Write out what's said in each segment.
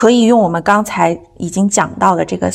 可以用我们刚才已经讲到的这个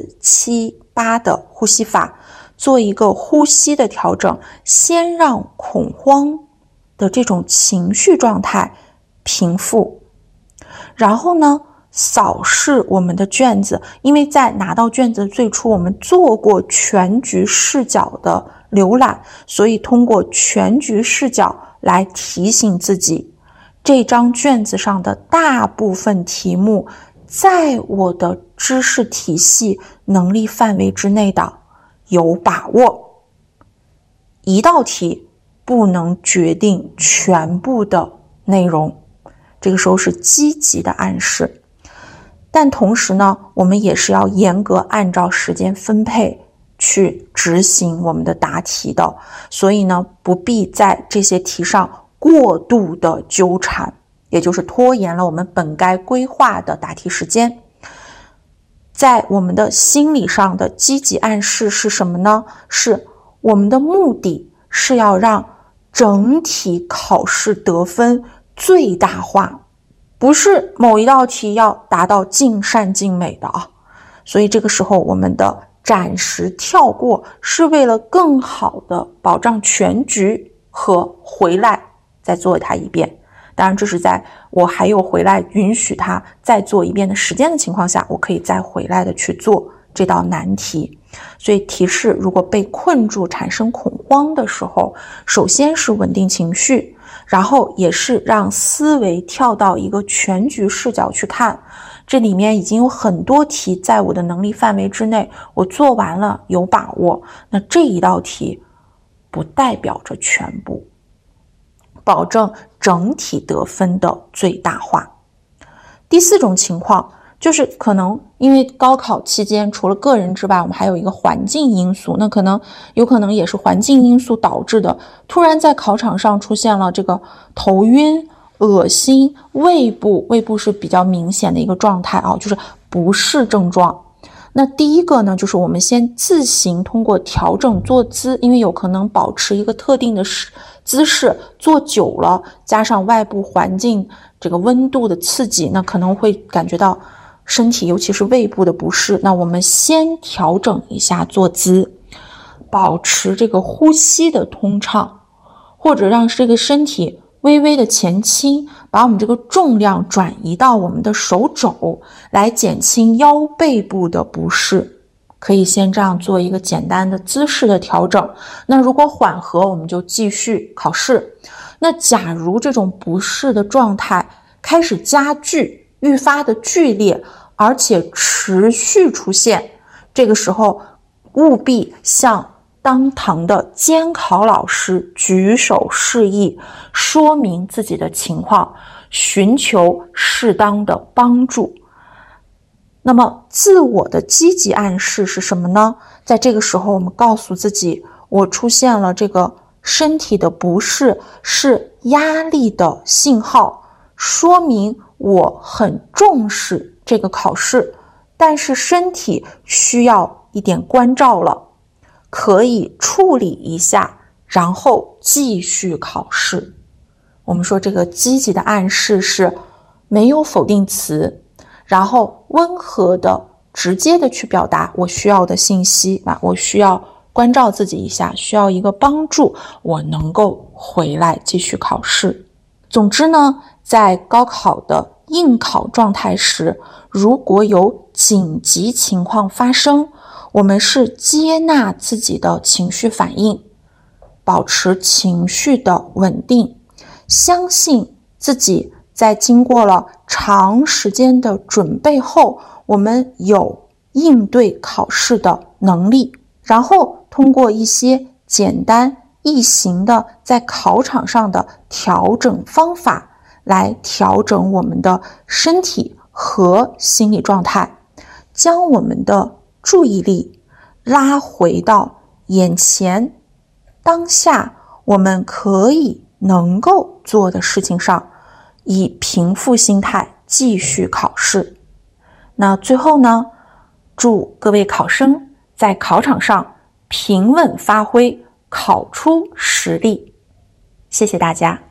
4-7-8的呼吸法做一个呼吸的调整，先让恐慌的这种情绪状态平复，然后呢扫视我们的卷子，因为在拿到卷子最初我们做过全局视角的浏览，所以通过全局视角来提醒自己，这张卷子上的大部分题目在我的知识体系能力范围之内的，有把握。一道题不能决定全部的内容，这个时候是积极的暗示。但同时呢，我们也是要严格按照时间分配去执行我们的答题的，所以呢，不必在这些题上过度的纠缠，也就是拖延了我们本该规划的答题时间。在我们的心理上的积极暗示是什么呢？是我们的目的是要让整体考试得分最大化，不是某一道题要达到尽善尽美的啊。所以这个时候我们的暂时跳过是为了更好的保障全局和回来再做它一遍。当然这是在我还有回来允许它再做一遍的时间的情况下，我可以再回来的去做这道难题。所以提示，如果被困住产生恐慌的时候，首先是稳定情绪，然后也是让思维跳到一个全局视角去看，这里面已经有很多题在我的能力范围之内，我做完了有把握，那这一道题不代表着全部，保证整体得分的最大化。第四种情况就是可能因为高考期间除了个人之外，我们还有一个环境因素，那有可能也是环境因素导致的，突然在考场上出现了这个头晕、恶心、胃部是比较明显的一个状态啊，就是不适症状。那第一个呢，就是我们先自行通过调整坐姿，因为有可能保持一个特定的姿势坐久了，加上外部环境这个温度的刺激，那可能会感觉到身体尤其是胃部的不适。那我们先调整一下坐姿，保持这个呼吸的通畅，或者让这个身体微微的前倾，把我们这个重量转移到我们的手肘，来减轻腰背部的不适。可以先这样做一个简单的姿势的调整。那如果缓和，我们就继续考试。那假如这种不适的状态开始加剧，愈发的剧烈，而且持续出现，这个时候务必向当堂的监考老师举手示意，说明自己的情况，寻求适当的帮助。那么自我的积极暗示是什么呢？在这个时候我们告诉自己，我出现了这个身体的不适，是压力的信号，说明我很重视这个考试，但是身体需要一点关照了，可以处理一下，然后继续考试。我们说这个积极的暗示是没有否定词，然后温和的直接的去表达我需要的信息啊，我需要关照自己一下，需要一个帮助，我能够回来继续考试。总之呢，在高考的应考状态时，如果有紧急情况发生，我们是接纳自己的情绪反应，保持情绪的稳定，相信自己在经过了长时间的准备后，我们有应对考试的能力，然后通过一些简单易行的在考场上的调整方法来调整我们的身体和心理状态，将我们的注意力拉回到眼前当下我们可以能够做的事情上，以平复心态继续考试。那最后呢，祝各位考生在考场上平稳发挥，考出实力。谢谢大家。